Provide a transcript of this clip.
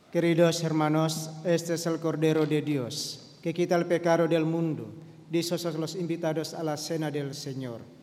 Queridos hermanos, este es el Cordero de Dios, que quita el pecado del mundo. Dichosos los invitados a la cena del Señor.